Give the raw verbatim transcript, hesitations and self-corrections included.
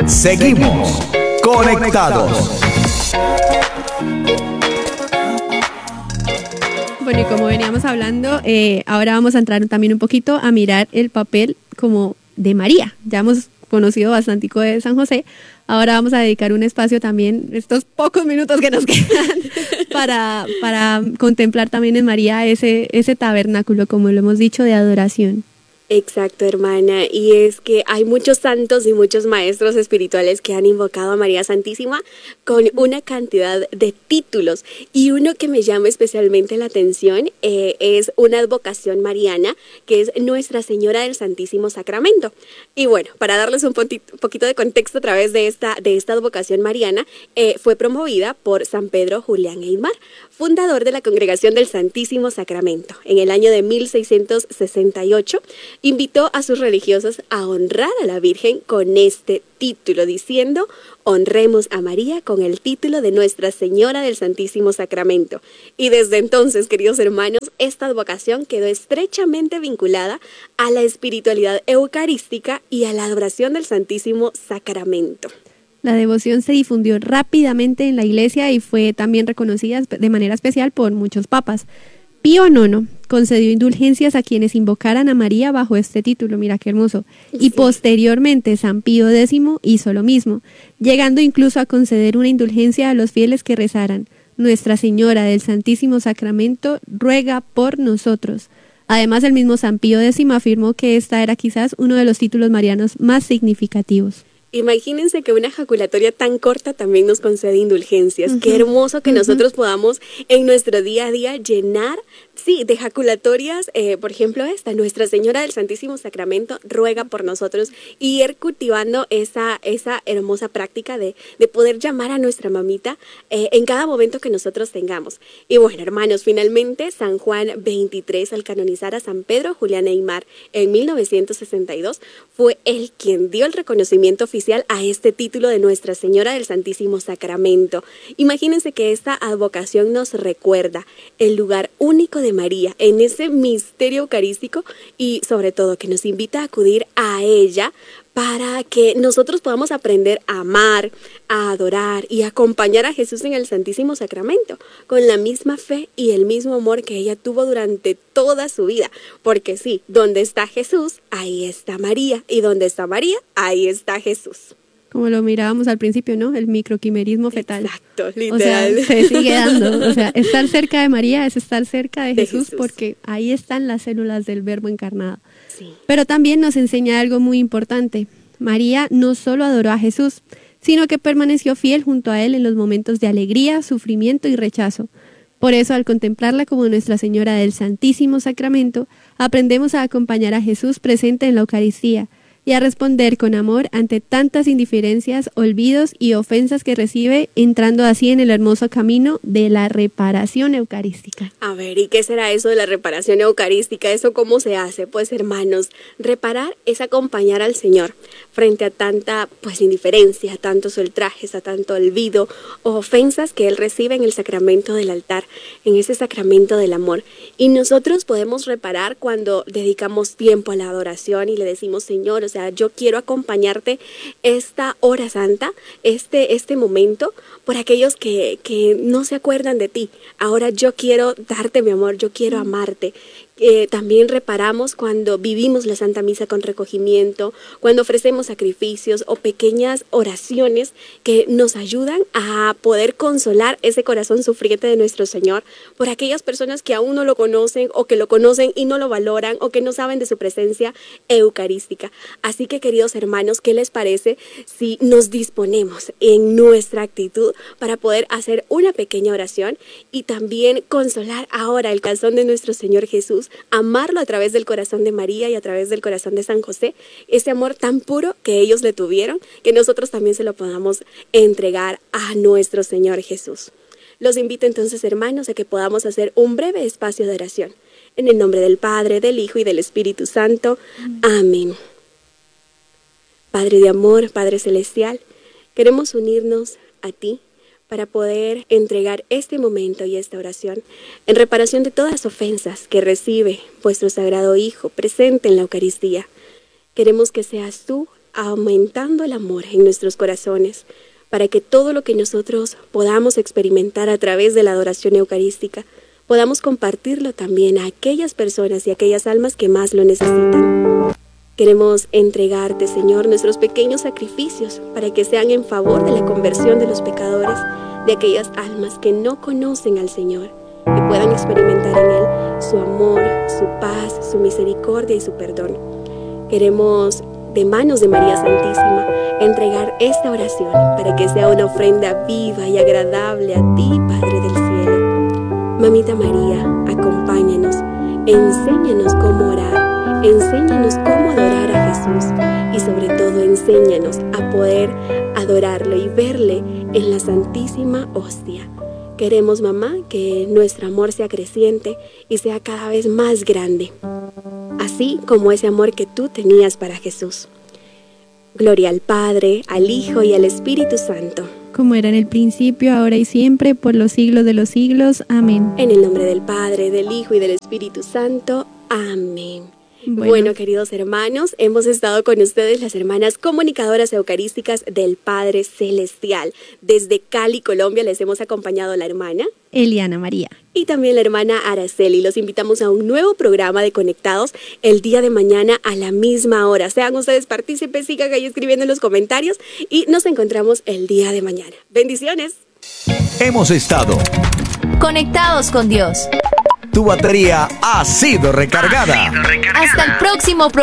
Seguimos conectados. Bueno, y como veníamos hablando, eh, ahora vamos a entrar también un poquito a mirar el papel como de María. Ya hemos conocido bastante de San José. Ahora vamos a dedicar un espacio también, estos pocos minutos que nos quedan, para, para contemplar también en María ese, ese tabernáculo, como lo hemos dicho, de adoración. Exacto, hermana, y es que hay muchos santos y muchos maestros espirituales que han invocado a María Santísima con una cantidad de títulos, y uno que me llama especialmente la atención eh, es una advocación mariana, que es Nuestra Señora del Santísimo Sacramento. Y bueno, para darles un poquito de contexto a través de esta, de esta advocación mariana, eh, fue promovida por San Pedro Julián Aymar, fundador de la Congregación del Santísimo Sacramento. En el año de mil seiscientos sesenta y ocho, invitó a sus religiosos a honrar a la Virgen con este título, diciendo: honremos a María con el título de Nuestra Señora del Santísimo Sacramento. Y desde entonces, queridos hermanos, esta advocación quedó estrechamente vinculada a la espiritualidad eucarística y a la adoración del Santísimo Sacramento. La devoción se difundió rápidamente en la Iglesia y fue también reconocida de manera especial por muchos papas. Pío nono concedió indulgencias a quienes invocaran a María bajo este título, mira qué hermoso, y sí. Posteriormente San Pío décimo hizo lo mismo, llegando incluso a conceder una indulgencia a los fieles que rezaran: Nuestra Señora del Santísimo Sacramento ruega por nosotros. Además, el mismo San Pío décimo afirmó que esta era quizás uno de los títulos marianos más significativos. Imagínense que una ejaculatoria tan corta también nos concede indulgencias. Uh-huh. Qué hermoso que uh-huh. nosotros podamos en nuestro día a día llenar, sí, de ejaculatorias, eh, por ejemplo esta, Nuestra Señora del Santísimo Sacramento ruega por nosotros, y ir cultivando esa, esa hermosa práctica de, de poder llamar a nuestra mamita eh, en cada momento que nosotros tengamos. Y bueno, hermanos, finalmente San Juan veintitrés, al canonizar a San Pedro Julián Aymar en mil novecientos sesenta y dos, fue el quien dio el reconocimiento oficial a este título de Nuestra Señora del Santísimo Sacramento. Imagínense que esta advocación nos recuerda el lugar único de María en ese misterio eucarístico, y sobre todo que nos invita a acudir a ella para que nosotros podamos aprender a amar, a adorar y a acompañar a Jesús en el Santísimo Sacramento con la misma fe y el mismo amor que ella tuvo durante toda su vida. Porque sí, donde está Jesús, ahí está María, y donde está María, ahí está Jesús. Como lo mirábamos al principio, ¿no? El microquimerismo fetal. Exacto, literal. O sea, se sigue dando. O sea, estar cerca de María es estar cerca de, de Jesús, Jesús, porque ahí están las células del Verbo encarnado. Sí. Pero también nos enseña algo muy importante. María no solo adoró a Jesús, sino que permaneció fiel junto a él en los momentos de alegría, sufrimiento y rechazo. Por eso, al contemplarla como Nuestra Señora del Santísimo Sacramento, aprendemos a acompañar a Jesús presente en la Eucaristía y a responder con amor ante tantas indiferencias, olvidos y ofensas que recibe, entrando así en el hermoso camino de la reparación eucarística. A ver, ¿y qué será eso de la reparación eucarística? ¿Eso cómo se hace? Pues, hermanos, reparar es acompañar al Señor frente a tanta pues indiferencia, a tantos ultrajes, a tanto olvido o ofensas que Él recibe en el sacramento del altar, en ese sacramento del amor. Y nosotros podemos reparar cuando dedicamos tiempo a la adoración y le decimos: Señor, o sea, yo quiero acompañarte esta hora santa, este, este momento, por aquellos que, que no se acuerdan de ti. Ahora yo quiero darte mi amor, yo quiero amarte. Eh, también reparamos cuando vivimos la Santa Misa con recogimiento, cuando ofrecemos sacrificios o pequeñas oraciones que nos ayudan a poder consolar ese corazón sufriente de nuestro Señor por aquellas personas que aún no lo conocen, o que lo conocen y no lo valoran, o que no saben de su presencia eucarística. Así que, queridos hermanos, ¿qué les parece si nos disponemos en nuestra actitud para poder hacer una pequeña oración y también consolar ahora el corazón de nuestro Señor Jesús, amarlo a través del corazón de María y a través del corazón de San José, ese amor tan puro que ellos le tuvieron, que nosotros también se lo podamos entregar a nuestro Señor Jesús? Los invito entonces, hermanos, a que podamos hacer un breve espacio de oración. En el nombre del Padre, del Hijo y del Espíritu Santo. Amén. Padre de amor, Padre celestial, queremos unirnos a ti para poder entregar este momento y esta oración en reparación de todas las ofensas que recibe vuestro Sagrado Hijo presente en la Eucaristía. Queremos que seas tú aumentando el amor en nuestros corazones, para que todo lo que nosotros podamos experimentar a través de la adoración eucarística, podamos compartirlo también a aquellas personas y aquellas almas que más lo necesitan. Queremos entregarte, Señor, nuestros pequeños sacrificios para que sean en favor de la conversión de los pecadores, de aquellas almas que no conocen al Señor y puedan experimentar en Él su amor, su paz, su misericordia y su perdón. Queremos, de manos de María Santísima, entregar esta oración para que sea una ofrenda viva y agradable a ti, Padre del cielo. Mamita María, acompáñanos, enséñanos cómo orar, enséñanos cómo adorar a Jesús y sobre todo enséñanos a poder adorarlo y verle en la Santísima Hostia. Queremos, mamá, que nuestro amor sea creciente y sea cada vez más grande, así como ese amor que tú tenías para Jesús. Gloria al Padre, al Hijo y al Espíritu Santo. Como era en el principio, ahora y siempre, por los siglos de los siglos. Amén. En el nombre del Padre, del Hijo y del Espíritu Santo. Amén. Bueno. bueno, queridos hermanos, hemos estado con ustedes las hermanas comunicadoras eucarísticas del Padre Celestial. Desde Cali, Colombia, les hemos acompañado la hermana Eliana María y también la hermana Araceli. Los invitamos a un nuevo programa de Conectados el día de mañana a la misma hora. Sean ustedes partícipes, sigan ahí escribiendo en los comentarios y nos encontramos el día de mañana. Bendiciones. Hemos estado conectados con Dios. Tu batería ha sido recargada. Hasta el próximo programa.